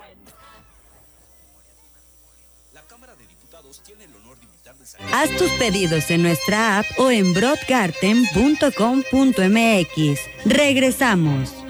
La Cámara de Diputados tiene el honor de invitar de Haz tus pedidos en nuestra app o en broadgarden.com.mx. Regresamos.